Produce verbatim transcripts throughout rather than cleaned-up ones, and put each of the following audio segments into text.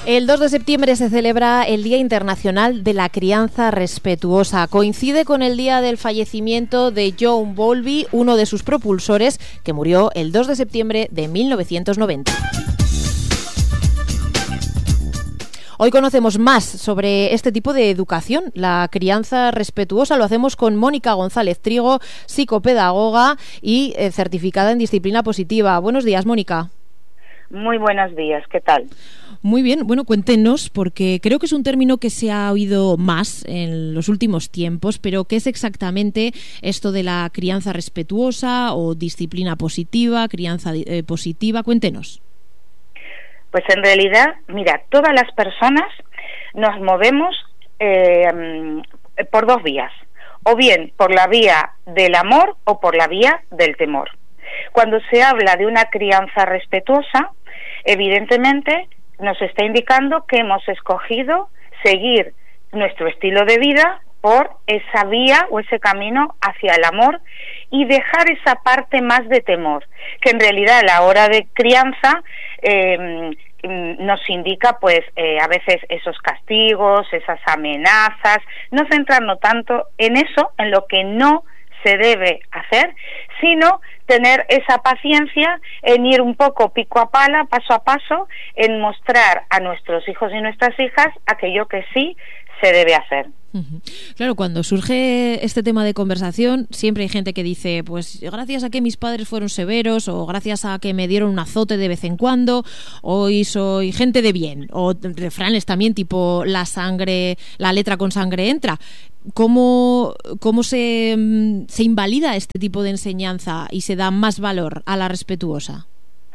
El dos de septiembre se celebra el Día Internacional de la Crianza Respetuosa. Coincide con el día del fallecimiento de John Bowlby, uno de sus propulsores, que murió el dos de septiembre de mil novecientos noventa. Hoy conocemos más sobre este tipo de educación, la crianza respetuosa. Lo hacemos con Mónica González Trigo, psicopedagoga y eh, certificada en disciplina positiva. Buenos días, Mónica. Muy buenos días, ¿qué tal? Muy bien, bueno, cuéntenos, porque creo que es un término que se ha oído más en los últimos tiempos, pero ¿qué es exactamente esto de la crianza respetuosa o disciplina positiva, crianza eh, positiva? Cuéntenos. Pues en realidad, mira, todas las personas nos movemos eh, por dos vías, o bien por la vía del amor o por la vía del temor. Cuando se habla de una crianza respetuosa, evidentemente nos está indicando que hemos escogido seguir nuestro estilo de vida por esa vía o ese camino hacia el amor y dejar esa parte más de temor, que en realidad a la hora de crianza eh, nos indica pues eh, a veces esos castigos, esas amenazas, no centrarnos tanto en eso, en lo que no se debe hacer, sino tener esa paciencia en ir un poco pico a pala, paso a paso, en mostrar a nuestros hijos y nuestras hijas aquello que sí se debe hacer. Claro, cuando surge este tema de conversación, siempre hay gente que dice, pues gracias a que mis padres fueron severos, o gracias a que me dieron un azote de vez en cuando, hoy soy gente de bien, o refranes también tipo la sangre, la letra con sangre entra. ¿Cómo, cómo se, se invalida este tipo de enseñanza y se da más valor a la respetuosa?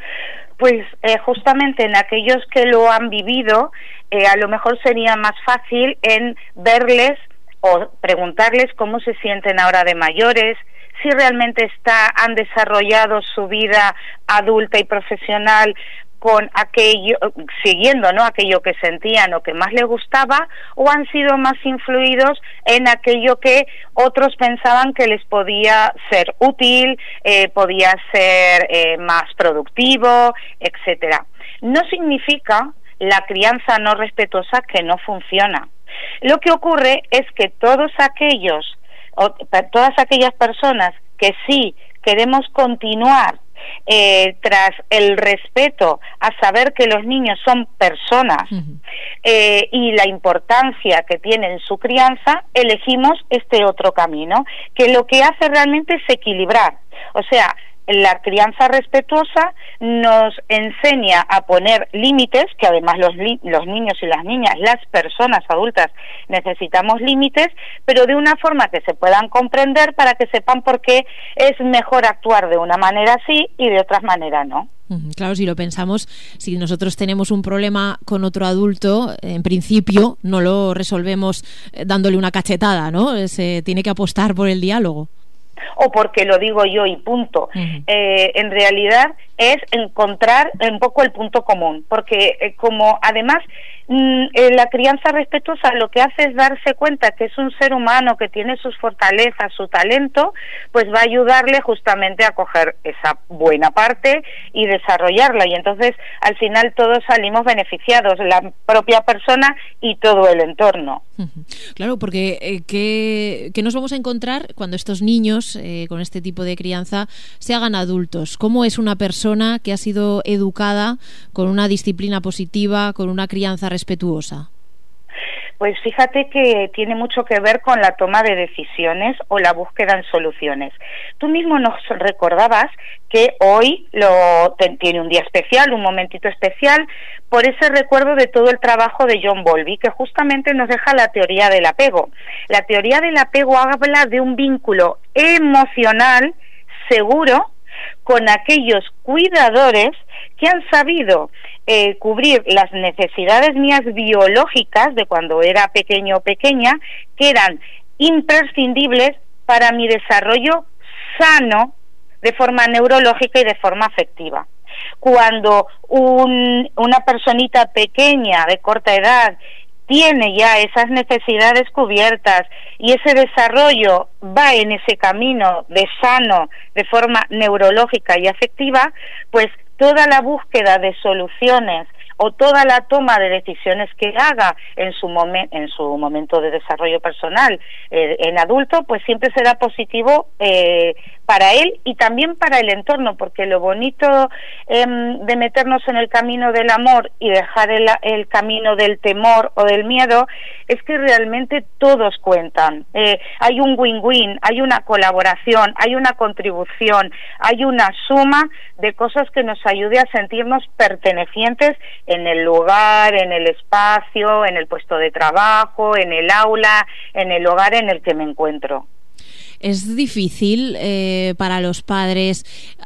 Pues eh, justamente en aquellos que lo han vivido, eh, a lo mejor sería más fácil en verles o preguntarles cómo se sienten ahora de mayores, si realmente está, han desarrollado su vida adulta y profesional con aquello, siguiendo, ¿no?, aquello que sentían o que más les gustaba, o han sido más influidos en aquello que otros pensaban que les podía ser útil, eh, podía ser eh, más productivo, etcétera. No significa la crianza no respetuosa que no funciona. Lo que ocurre es que todos aquellos, o, todas aquellas personas que sí queremos continuar Eh, tras el respeto a saber que los niños son personas uh-huh. eh, y la importancia que tienen en su crianza, elegimos este otro camino, que lo que hace realmente es equilibrar. O sea, la crianza respetuosa nos enseña a poner límites, que además los, li- los niños y las niñas, las personas adultas, necesitamos límites, pero de una forma que se puedan comprender para que sepan por qué es mejor actuar de una manera así y de otras maneras no. Claro, si lo pensamos, si nosotros tenemos un problema con otro adulto, en principio no lo resolvemos dándole una cachetada, ¿no? Se tiene que apostar por el diálogo. O porque lo digo yo y punto. Uh-huh. Eh, en realidad es encontrar un poco el punto común, porque eh, como además mm, eh, la crianza respetuosa lo que hace es darse cuenta que es un ser humano que tiene sus fortalezas, su talento, pues va a ayudarle justamente a coger esa buena parte y desarrollarla, y entonces al final todos salimos beneficiados, la propia persona y todo el entorno. Uh-huh. Claro, porque eh, ¿qué, ¿qué nos vamos a encontrar cuando estos niños eh, con este tipo de crianza se hagan adultos? ¿Cómo es una persona que ha sido educada con una disciplina positiva, con una crianza respetuosa? Pues fíjate que tiene mucho que ver con la toma de decisiones o la búsqueda en soluciones. Tú mismo nos recordabas que hoy lo te, tiene un día especial, un momentito especial, por ese recuerdo de todo el trabajo de John Bowlby, que justamente nos deja la teoría del apego. La teoría del apego habla de un vínculo emocional seguro con aquellos cuidadores que han sabido eh, cubrir las necesidades mías biológicas de cuando era pequeño o pequeña, que eran imprescindibles para mi desarrollo sano de forma neurológica y de forma afectiva. Cuando un, una personita pequeña de corta edad tiene ya esas necesidades cubiertas y ese desarrollo va en ese camino de sano de forma neurológica y afectiva, pues toda la búsqueda de soluciones o toda la toma de decisiones que haga en su momen en su momento de desarrollo personal eh, en adulto, pues siempre será positivo eh, para él y también para el entorno, porque lo bonito eh, de meternos en el camino del amor y dejar el, el camino del temor o del miedo es que realmente todos cuentan. Eh, hay un win-win, hay una colaboración, hay una contribución, hay una suma de cosas que nos ayude a sentirnos pertenecientes en el lugar, en el espacio, en el puesto de trabajo, en el aula, en el hogar en el que me encuentro. Es difícil eh, para los padres,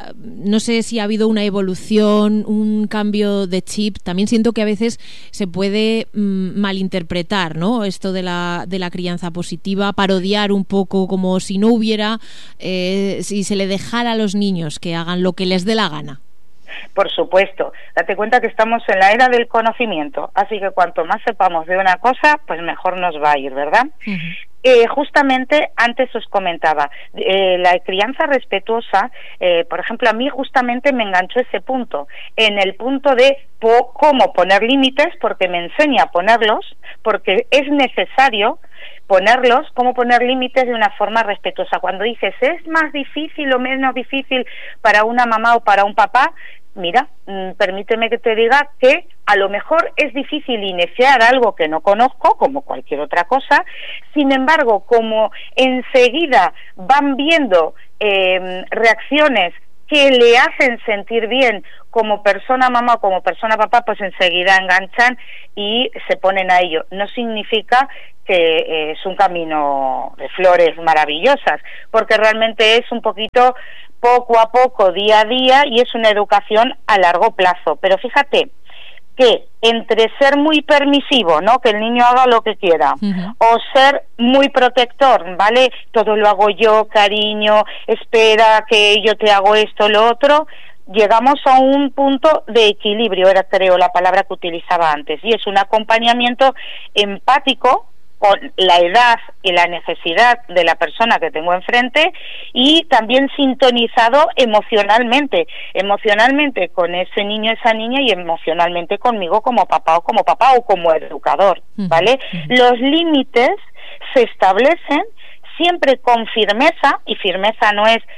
no sé si ha habido una evolución, un cambio de chip. También siento que a veces se puede mm, malinterpretar, ¿no? Esto de la, de la crianza positiva, parodiar un poco como si no hubiera, eh, si se le dejara a los niños que hagan lo que les dé la gana. Por supuesto, date cuenta que estamos en la era del conocimiento, así que cuanto más sepamos de una cosa, pues mejor nos va a ir, ¿verdad? Uh-huh. Eh, justamente antes os comentaba, eh, la crianza respetuosa, eh, por ejemplo, a mí justamente me enganchó ese punto, en el punto de po cómo poner límites, porque me enseña a ponerlos, porque es necesario ponerlos, cómo poner límites de una forma respetuosa. Cuando dices, ¿es más difícil o menos difícil para una mamá o para un papá? Mira, mmm, permíteme que te diga que a lo mejor es difícil iniciar algo que no conozco, como cualquier otra cosa. Sin embargo, como enseguida van viendo eh, reacciones que le hacen sentir bien como persona mamá o como persona papá, pues enseguida enganchan y se ponen a ello. No significa que eh, es un camino de flores maravillosas, porque realmente es un poquito poco a poco, día a día, y es una educación a largo plazo. Pero fíjate que entre ser muy permisivo, ¿no?, que el niño haga lo que quiera, uh-huh, o ser muy protector, ¿vale?, todo lo hago yo, cariño, espera que yo te hago esto, lo otro, llegamos a un punto de equilibrio, era creo la palabra que utilizaba antes, y es un acompañamiento empático con la edad y la necesidad de la persona que tengo enfrente, y también sintonizado emocionalmente, emocionalmente con ese niño, esa niña, y emocionalmente conmigo como papá o como papá o como educador, ¿vale? Uh-huh. Los límites se establecen siempre con firmeza, y firmeza no es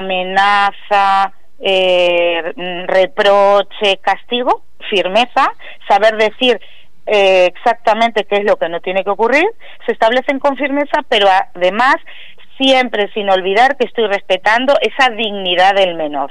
amenaza, eh, reproche, castigo, firmeza, saber decir Eh, exactamente qué es lo que no tiene que ocurrir, se establecen con firmeza, pero además siempre sin olvidar que estoy respetando esa dignidad del menor.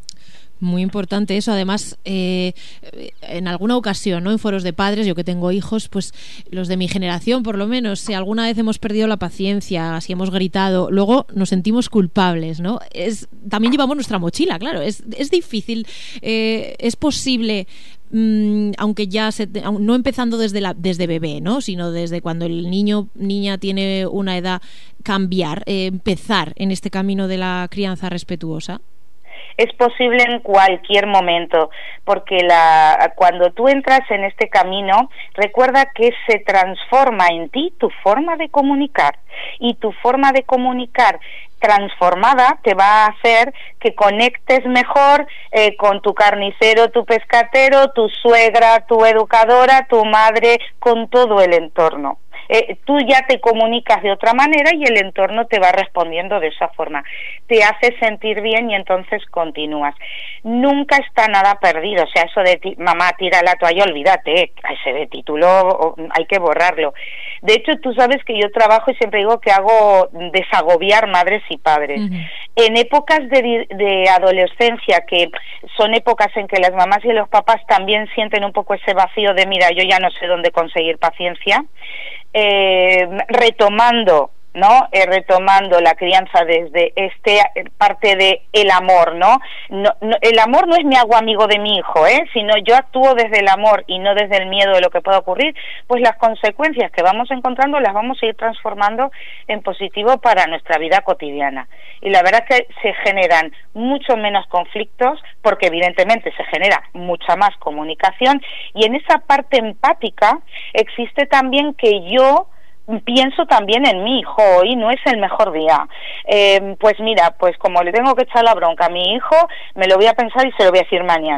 Muy importante eso. Además, eh, en alguna ocasión, ¿no?, en foros de padres, yo que tengo hijos, pues los de mi generación, por lo menos, si alguna vez hemos perdido la paciencia, si hemos gritado, luego nos sentimos culpables, ¿no? Es, también llevamos nuestra mochila, claro. Es, es difícil, eh, es posible, mmm, aunque ya se, no empezando desde la desde bebé, ¿no?, sino desde cuando el niño niña tiene una edad, cambiar, eh, empezar en este camino de la crianza respetuosa. Es posible en cualquier momento, porque la, cuando tú entras en este camino, recuerda que se transforma en ti tu forma de comunicar, y tu forma de comunicar transformada te va a hacer que conectes mejor eh, con tu carnicero, tu pescatero, tu suegra, tu educadora, tu madre, con todo el entorno. Eh, tú ya te comunicas de otra manera y el entorno te va respondiendo de esa forma. Te hace sentir bien y entonces continúas. Nunca está nada perdido. O sea, eso de ti, mamá, tira la toalla, olvídate, eh, ese de título hay que borrarlo. De hecho, tú sabes que yo trabajo y siempre digo que hago desagobiar madres y padres. Uh-huh. En épocas de, de adolescencia, que son épocas en que las mamás y los papás también sienten un poco ese vacío de, mira, yo ya no sé dónde conseguir paciencia, Eh, retomando, ¿no? Eh, retomando la crianza desde este parte de el amor, ¿no? No, no el amor no es me hago amigo de mi hijo, ¿eh? Sino yo actúo desde el amor y no desde el miedo de lo que pueda ocurrir, pues las consecuencias que vamos encontrando las vamos a ir transformando en positivo para nuestra vida cotidiana. Y la verdad es que se generan mucho menos conflictos, porque evidentemente se genera mucha más comunicación, y en esa parte empática existe también que yo pienso también en mi hijo. Hoy no es el mejor día, eh, pues mira, pues como le tengo que echar la bronca a mi hijo, me lo voy a pensar y se lo voy a decir mañana.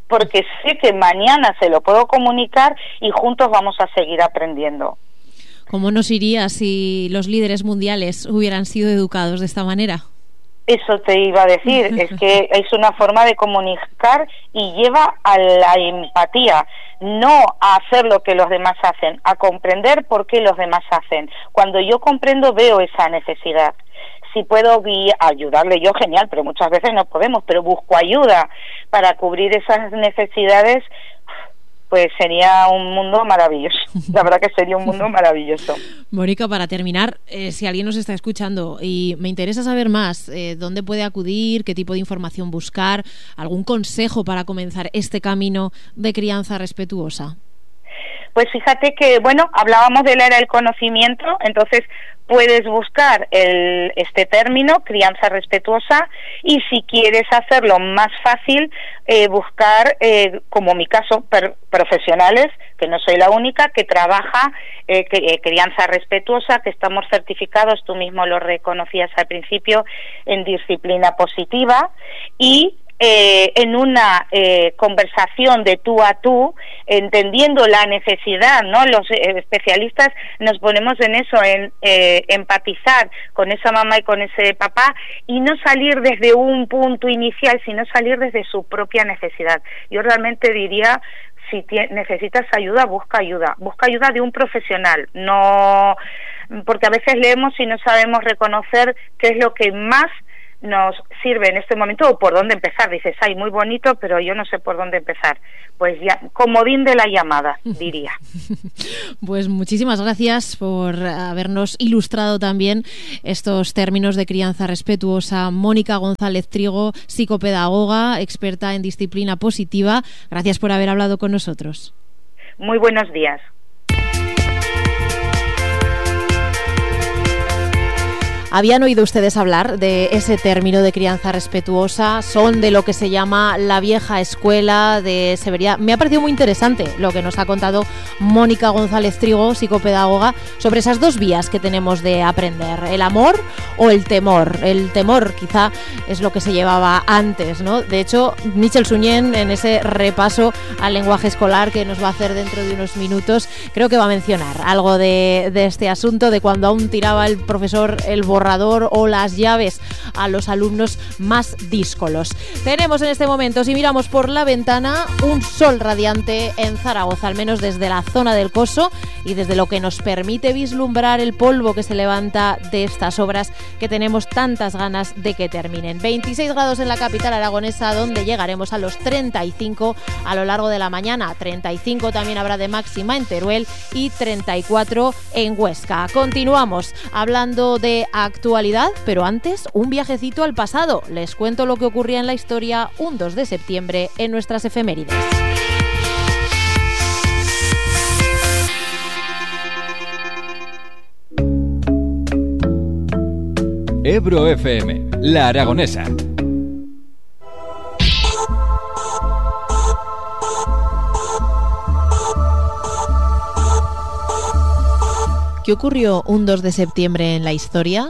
porque sé que mañana se lo puedo comunicar y juntos vamos a seguir aprendiendo. ¿Cómo nos iría si los líderes mundiales hubieran sido educados de esta manera? Eso te iba a decir, es que es una forma de comunicar y lleva a la empatía, no a hacer lo que los demás hacen, a comprender por qué los demás hacen. Cuando yo comprendo, veo esa necesidad. Si puedo ayudarle yo, genial, pero muchas veces no podemos, pero busco ayuda para cubrir esas necesidades, pues sería un mundo maravilloso. La verdad que sería un mundo maravilloso. Mónica, para terminar, eh, si alguien nos está escuchando y me interesa saber más, eh, ¿dónde puede acudir? ¿Qué tipo de información buscar? ¿Algún consejo para comenzar este camino de crianza respetuosa? Pues fíjate que, bueno, hablábamos de la era del conocimiento, entonces puedes buscar el, este término, crianza respetuosa, y si quieres hacerlo más fácil, eh, buscar, eh, como mi caso, per, profesionales, que no soy la única, que trabaja eh, que, eh, crianza respetuosa, que estamos certificados, tú mismo lo reconocías al principio, en disciplina positiva, y Eh, en una eh, conversación de tú a tú, entendiendo la necesidad, ¿no? Los eh, especialistas nos ponemos en eso, en eh, empatizar con esa mamá y con ese papá y no salir desde un punto inicial, sino salir desde su propia necesidad. Yo realmente diría, si t- necesitas ayuda, busca ayuda, busca ayuda de un profesional, no, porque a veces leemos y no sabemos reconocer qué es lo que más nos sirve en este momento o por dónde empezar. Dices, ay, muy bonito, pero yo no sé por dónde empezar. Pues ya, comodín de la llamada, diría. Pues muchísimas gracias por habernos ilustrado también estos términos de crianza respetuosa. Mónica González Trigo, psicopedagoga, experta en disciplina positiva. Gracias por haber hablado con nosotros. Muy buenos días. ¿Habían oído ustedes hablar de ese término de crianza respetuosa? Son de lo que se llama la vieja escuela de severidad. Me ha parecido muy interesante lo que nos ha contado Mónica González Trigo, psicopedagoga, sobre esas dos vías que tenemos de aprender, el amor o el temor. El temor quizá es lo que se llevaba antes, ¿no? De hecho, Michel Suñén, en ese repaso al lenguaje escolar que nos va a hacer dentro de unos minutos, creo que va a mencionar algo de, de este asunto, de cuando aún tiraba el profesor el borrador o las llaves a los alumnos más díscolos. Tenemos en este momento, si miramos por la ventana, un sol radiante en Zaragoza, al menos desde la zona del Coso y desde lo que nos permite vislumbrar el polvo que se levanta de estas obras que tenemos tantas ganas de que terminen. veintiséis grados en la capital aragonesa, donde llegaremos a los treinta y cinco a lo largo de la mañana. treinta y cinco también habrá de máxima en Teruel y treinta y cuatro en Huesca. Continuamos hablando de actualidad, pero antes un viajecito al pasado. Les cuento lo que ocurría en la historia un dos de septiembre en nuestras efemérides. Ebro F M, La Aragonesa. ¿Qué ocurrió un dos de septiembre en la historia?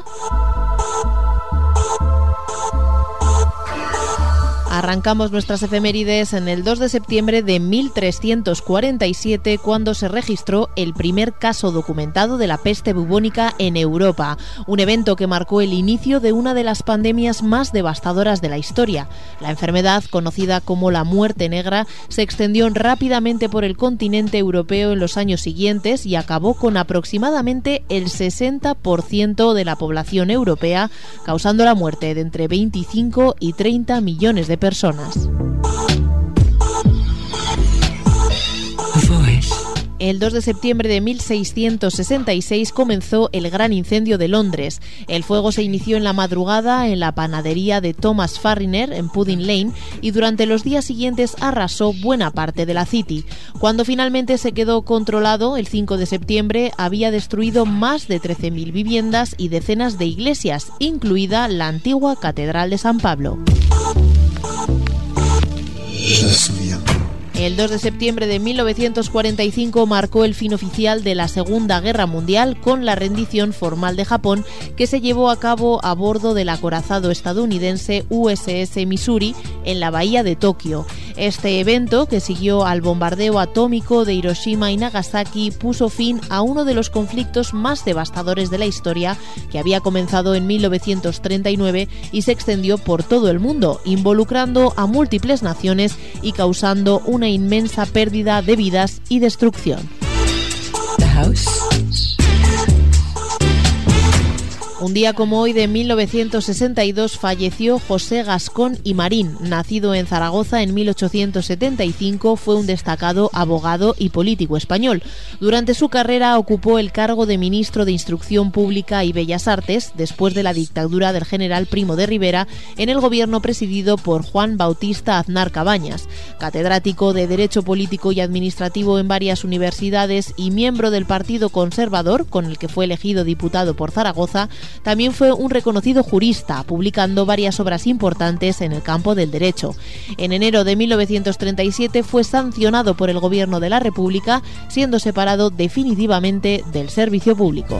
Arrancamos nuestras efemérides en el dos de septiembre de mil trescientos cuarenta y siete, cuando se registró el primer caso documentado de la peste bubónica en Europa, un evento que marcó el inicio de una de las pandemias más devastadoras de la historia. La enfermedad, conocida como la muerte negra, se extendió rápidamente por el continente europeo en los años siguientes y acabó con aproximadamente el sesenta por ciento de la población europea, causando la muerte de entre veinticinco y treinta millones de personas. personas. El dos de septiembre de mil seiscientos sesenta y seis comenzó el Gran Incendio de Londres. El fuego se inició en la madrugada en la panadería de Thomas Farriner en Pudding Lane y durante los días siguientes arrasó buena parte de la City. Cuando finalmente se quedó controlado, el cinco de septiembre había destruido más de trece mil viviendas y decenas de iglesias, incluida la antigua Catedral de San Pablo. El dos de septiembre de mil novecientos cuarenta y cinco marcó el fin oficial de la Segunda Guerra Mundial con la rendición formal de Japón, que se llevó a cabo a bordo del acorazado estadounidense U S S Missouri en la bahía de Tokio. Este evento, que siguió al bombardeo atómico de Hiroshima y Nagasaki, puso fin a uno de los conflictos más devastadores de la historia, que había comenzado en mil novecientos treinta y nueve y se extendió por todo el mundo, involucrando a múltiples naciones y causando una inmensa pérdida de vidas y destrucción. The House. Un día como hoy de mil novecientos sesenta y dos falleció José Gascón y Marín. Nacido en Zaragoza en mil ochocientos setenta y cinco, fue un destacado abogado y político español. Durante su carrera ocupó el cargo de ministro de Instrucción Pública y Bellas Artes, después de la dictadura del general Primo de Rivera, en el gobierno presidido por Juan Bautista Aznar Cabañas. Catedrático de Derecho Político y Administrativo en varias universidades y miembro del Partido Conservador, con el que fue elegido diputado por Zaragoza, también fue un reconocido jurista, publicando varias obras importantes en el campo del derecho. En enero de mil novecientos treinta y siete fue sancionado por el Gobierno de la República, siendo separado definitivamente del servicio público.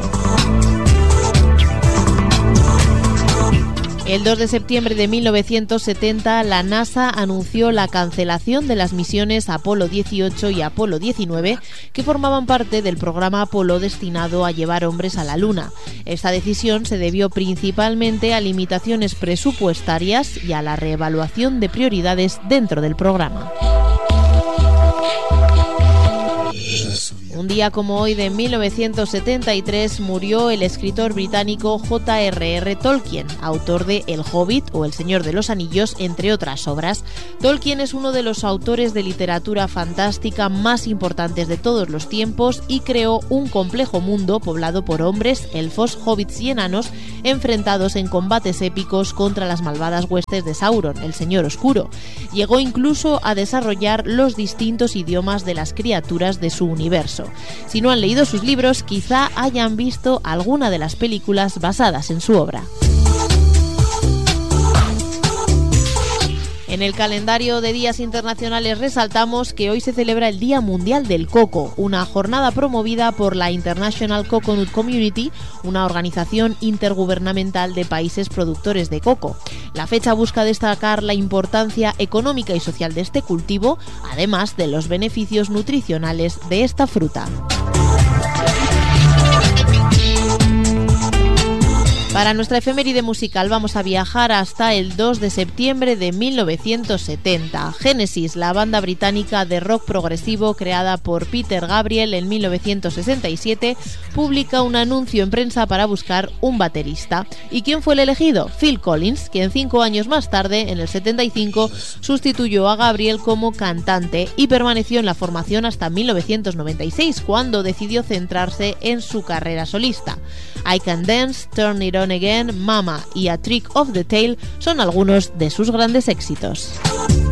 El dos de septiembre de mil novecientos setenta, la NASA anunció la cancelación de las misiones Apolo dieciocho y Apolo diecinueve, que formaban parte del programa Apolo destinado a llevar hombres a la Luna. Esta decisión se debió principalmente a limitaciones presupuestarias y a la reevaluación de prioridades dentro del programa. Un día como hoy de mil novecientos setenta y tres murió el escritor británico J R R Tolkien, autor de El Hobbit o El Señor de los Anillos, entre otras obras. Tolkien es uno de los autores de literatura fantástica más importantes de todos los tiempos y creó un complejo mundo poblado por hombres, elfos, hobbits y enanos enfrentados en combates épicos contra las malvadas huestes de Sauron, el Señor Oscuro. Llegó incluso a desarrollar los distintos idiomas de las criaturas de su universo. Si no han leído sus libros, quizá hayan visto alguna de las películas basadas en su obra. En el calendario de días internacionales resaltamos que hoy se celebra el Día Mundial del Coco, una jornada promovida por la International Coconut Community, una organización intergubernamental de países productores de coco. La fecha busca destacar la importancia económica y social de este cultivo, además de los beneficios nutricionales de esta fruta. Para nuestra efeméride musical vamos a viajar hasta el dos de septiembre de mil novecientos setenta. Genesis, la banda británica de rock progresivo creada por Peter Gabriel en mil novecientos sesenta y siete, publica un anuncio en prensa para buscar un baterista. ¿Y quién fue el elegido? Phil Collins, quien cinco años más tarde, en el setenta y cinco, sustituyó a Gabriel como cantante y permaneció en la formación hasta mil novecientos noventa y seis, cuando decidió centrarse en su carrera solista. I Can Dance, Turn It On Again, Mama y A Trick of the Tail son algunos de sus grandes éxitos.